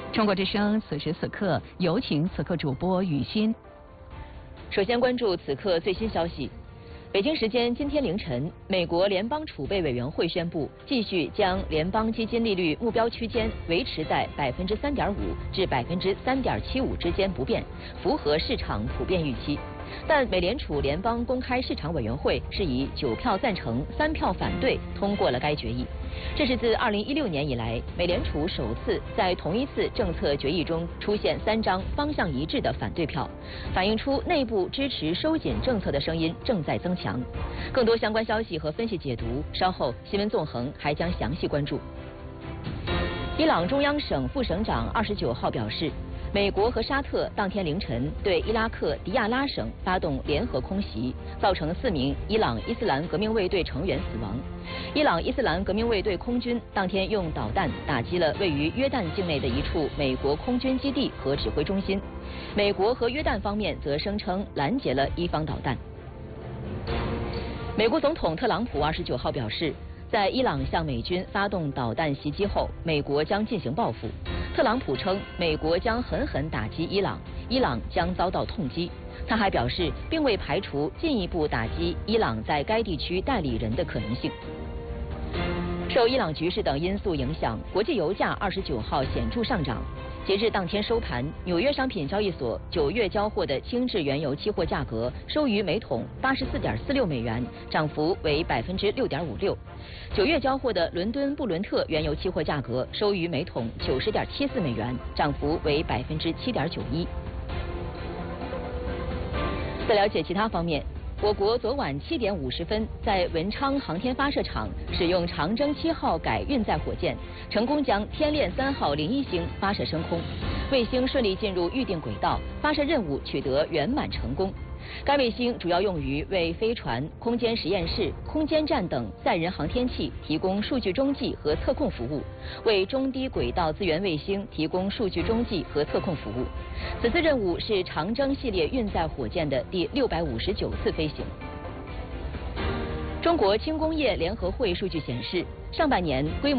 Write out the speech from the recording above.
中国之声此时此刻，有请此刻主播雨欣。 首先关注此刻最新消息。北京时间今天凌晨，美国联邦储备委员会宣布，继续将联邦基金利率目标区间维持在3.5%至3.75%之间不变，符合市场普遍预期。但美联储联邦公开市场委员会是以9票赞成、3票反对通过了该决议。这是自2016年以来，美联储首次在同一次政策决议中出现3张方向一致的反对票，反映出内部支持收紧政策的声音正在增强。更多相关消息和分析解读，稍后新闻纵横还将详细关注。伊朗中央省副省长29号表示，美国和沙特当天凌晨对伊拉克迪亚拉省发动联合空袭，造成4名伊朗伊斯兰革命卫队成员死亡。伊朗伊斯兰革命卫队空军当天用导弹打击了位于约旦境内的一处美国空军基地和指挥中心。美国和约旦方面则声称拦截了伊方导弹。美国总统特朗普29号表示，在伊朗向美军发动导弹袭击后，美国将进行报复。特朗普称，美国将狠狠打击伊朗，伊朗将遭到痛击。他还表示，并未排除进一步打击伊朗在该地区代理人的可能性。受伊朗局势等因素影响，国际油价29号显著上涨。截至当天收盘，纽约商品交易所9月交货的轻质原油期货价格收于每桶84.46美元，涨幅为6.56%。9月交货的伦敦布伦特原油期货价格收于每桶90.74美元，涨幅为7.91%。再了解其他方面。我国昨晚7点50分，在文昌航天发射场使用长征7号改运载火箭，成功将天链3号零一星发射升空，卫星顺利进入预定轨道，发射任务取得圆满成功。该卫星主要用于为飞船、空间实验室、空间站等载人航天器提供数据中继和测控服务，为中低轨道资源卫星提供数据中继和测控服务。此次任务是长征系列运载火箭的第659次飞行。中国轻工业联合会数据显示，上半年规模